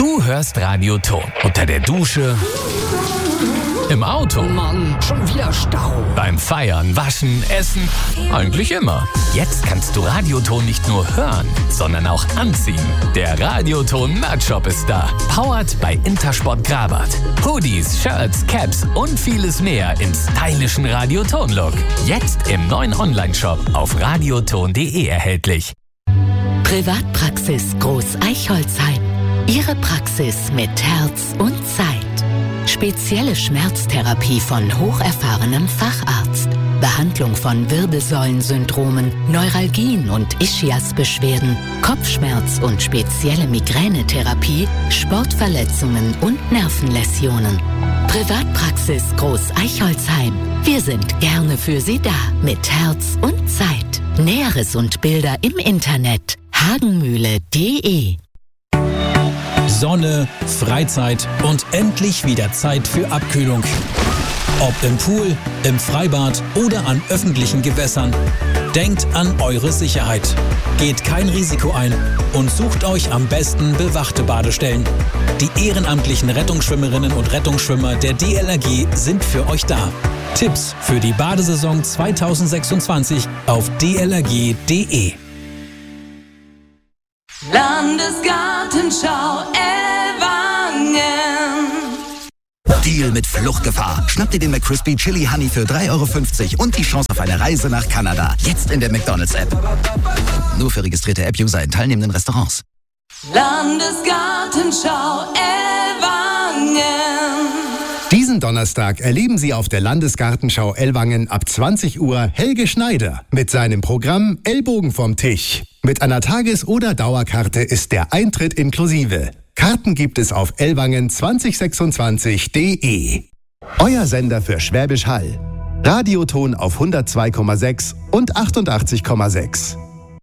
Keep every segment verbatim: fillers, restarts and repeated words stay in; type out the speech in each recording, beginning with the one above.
Du hörst Radioton unter der Dusche, im Auto, Mann, schon wieder Stau. beim Feiern, Waschen, Essen, eigentlich immer. Jetzt kannst du Radioton nicht nur hören, sondern auch anziehen. Der Radioton Merch-Shop ist da. Powered bei Intersport Grabat. Hoodies, Shirts, Caps und vieles mehr im stylischen Radioton-Look. Jetzt im neuen Online-Shop auf radioton punkt de erhältlich. Privatpraxis Groß Eichholzheim. Ihre Praxis mit Herz und Zeit. Spezielle Schmerztherapie von hocherfahrenem Facharzt. Behandlung von Wirbelsäulensyndromen, Neuralgien und Ischiasbeschwerden, Kopfschmerz und spezielle Migränetherapie, Sportverletzungen und Nervenläsionen. Privatpraxis Groß Eichholzheim. Wir sind gerne für Sie da mit Herz und Zeit. Näheres und Bilder im Internet hagenmühle punkt de. Sonne, Freizeit und endlich wieder Zeit für Abkühlung. Ob im Pool, im Freibad oder an öffentlichen Gewässern. Denkt an eure Sicherheit. Geht kein Risiko ein und sucht euch am besten bewachte Badestellen. Die ehrenamtlichen Rettungsschwimmerinnen und Rettungsschwimmer der D L R G sind für euch da. Tipps für die Badesaison zweitausendsechsundzwanzig auf d l r g punkt de. Landesgartenschau Ellwangen. Deal mit Fluchtgefahr. Schnapp dir den McCrispy Chili Honey für drei Euro fünfzig und die Chance auf eine Reise nach Kanada. Jetzt in der McDonald's-App. Nur für registrierte App-User in teilnehmenden Restaurants. Landesgartenschau Ellwangen. Diesen Donnerstag erleben Sie auf der Landesgartenschau Ellwangen ab zwanzig Uhr Helge Schneider mit seinem Programm Ellbogen vom Tisch. Mit einer Tages- oder Dauerkarte ist der Eintritt inklusive. Karten gibt es auf ellwangen zwanzig sechsundzwanzig punkt de. Euer Sender für Schwäbisch Hall. Radioton auf hundertzwei Komma sechs und achtundachtzig Komma sechs.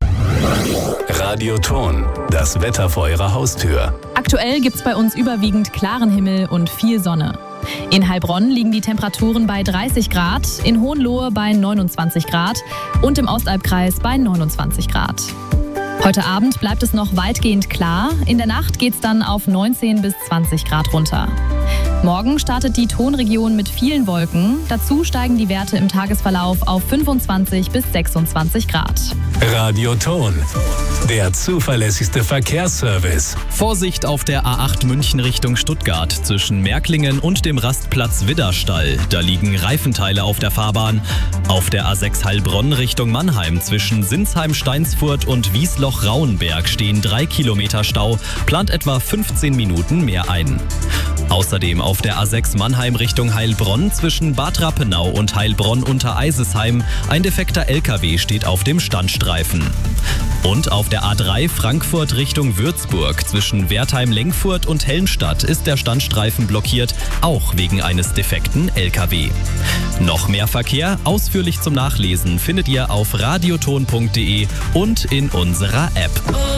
Radioton, das Wetter vor eurer Haustür. Aktuell gibt's bei uns überwiegend klaren Himmel und viel Sonne. In Heilbronn liegen die Temperaturen bei dreißig Grad, in Hohenlohe bei neunundzwanzig Grad und im Ostalbkreis bei neunundzwanzig Grad. Heute Abend bleibt es noch weitgehend klar. In der Nacht geht's dann auf neunzehn bis zwanzig Grad runter. Morgen startet die Tonregion mit vielen Wolken. Dazu steigen die Werte im Tagesverlauf auf fünfundzwanzig bis sechsundzwanzig Grad. Radioton, der zuverlässigste Verkehrsservice. Vorsicht auf der A acht München Richtung Stuttgart zwischen Märklingen und dem Rastplatz Widderstall. Da liegen Reifenteile auf der Fahrbahn. Auf der A sechs Heilbronn Richtung Mannheim zwischen Sinsheim-Steinsfurt und Wiesloch-Rauenberg stehen drei Kilometer Stau. Plant etwa fünfzehn Minuten mehr ein. Außerdem auf der A sechs Mannheim Richtung Heilbronn zwischen Bad Rappenau und Heilbronn unter Eisesheim ein defekter L K W steht auf dem Standstreifen. Und auf der A drei Frankfurt Richtung Würzburg zwischen Wertheim-Lengfurt und Helmstadt ist der Standstreifen blockiert, auch wegen eines defekten L K W. Noch mehr Verkehr, ausführlich zum Nachlesen, findet ihr auf radioton punkt de und in unserer App.